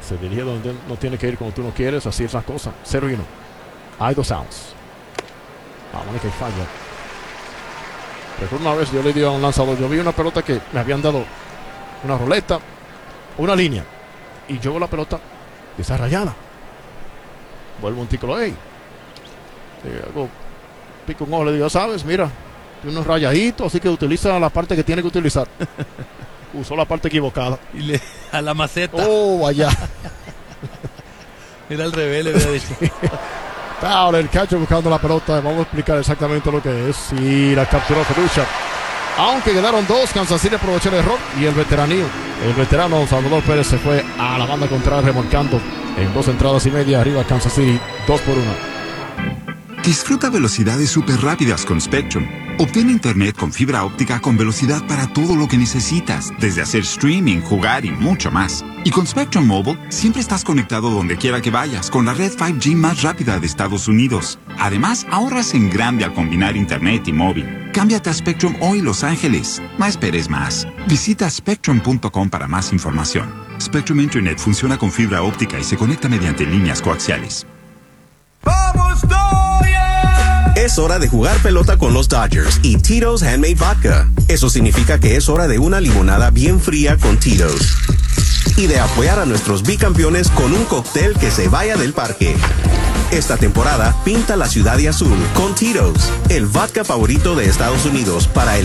Se dirige donde no tiene que ir cuando tú no quieres. Así es la cosa. 0-1. Hay 2 outs. Vamos, que falla. Recuerdo una vez yo le di a un lanzador. Yo vi una pelota que me habían dado una roleta, una línea. Y yo veo la pelota desarrollada. Vuelvo un tico, hey. Hago pico un ojo, le digo, sabes, mira, tiene unos rayaditos, así que utiliza la parte que tiene que utilizar. Usó la parte equivocada. Y a la maceta. Oh, allá. Era al revés, le hubiera dicho. Ahora el catcher buscando la pelota. Vamos a explicar exactamente lo que es. Y la capturó Felucia. Aunque quedaron 2, Kansas City aprovechó el error. Y el veterano Salvador Pérez se fue a la banda contraria remolcando en 2 entradas y media. Arriba Kansas City 2-1. Disfruta velocidades súper rápidas con Spectrum. Obtén internet con fibra óptica con velocidad para todo lo que necesitas, desde hacer streaming, jugar y mucho más. Y con Spectrum Mobile, siempre estás conectado donde quiera que vayas, con la red 5G más rápida de Estados Unidos. Además, ahorras en grande al combinar internet y móvil. Cámbiate a Spectrum hoy, Los Ángeles. No esperes más. Visita spectrum.com para más información. Spectrum Internet funciona con fibra óptica y se conecta mediante líneas coaxiales. ¡Vamos, Dodgers! Es hora de jugar pelota con los Dodgers y Tito's Handmade Vodka. Eso significa que es hora de una limonada bien fría con Tito's. Y de apoyar a nuestros bicampeones con un cóctel que se vaya del parque. Esta temporada, pinta la ciudad de azul con Tito's, el vodka favorito de Estados Unidos para el